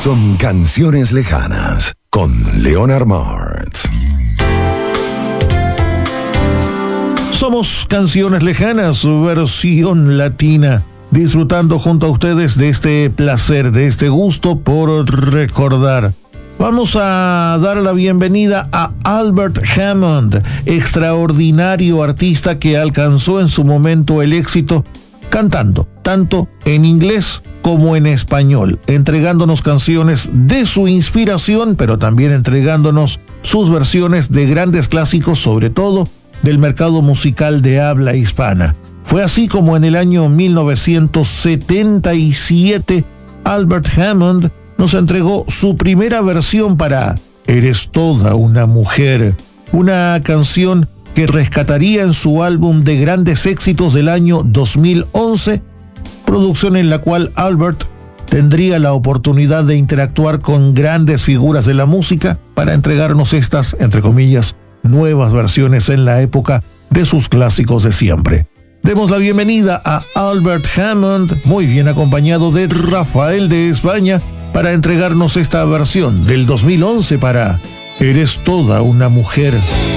son Canciones Lejanas con Leonard Martz. Somos Canciones Lejanas, versión latina, disfrutando junto a ustedes de este placer, de este gusto por recordar. Vamos a dar la bienvenida a Albert Hammond, extraordinario artista que alcanzó en su momento el éxito cantando, tanto en inglés como en español, entregándonos canciones de su inspiración, pero también entregándonos sus versiones de grandes clásicos, sobre todo del mercado musical de habla hispana. Fue así como en el año 1977, Albert Hammond nos entregó su primera versión para Eres toda una mujer, una canción que rescataría en su álbum de grandes éxitos del año 2011, producción en la cual Albert tendría la oportunidad de interactuar con grandes figuras de la música para entregarnos estas, entre comillas, nuevas versiones en la época de sus clásicos de siempre. Demos la bienvenida a Albert Hammond, muy bien acompañado de Rafael de España, para entregarnos esta versión del 2011 para Eres toda una mujer.